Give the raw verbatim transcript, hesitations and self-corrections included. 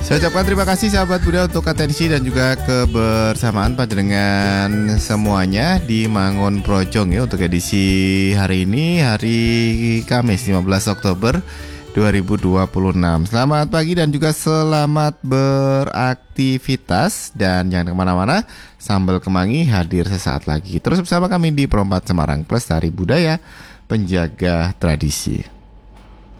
Saya ucapkan terima kasih sahabat Buddha untuk atensi dan juga kebersamaan panjenengan semuanya di Mangun Projong ya untuk edisi hari ini, hari Kamis lima belas Oktober dua ribu dua puluh enam. Selamat pagi dan juga selamat beraktivitas, dan jangan kemana-mana, Sambal Kemangi hadir sesaat lagi. Terus bersama kami di Perempat Semarang, Pelestari Budaya, Penjaga Tradisi.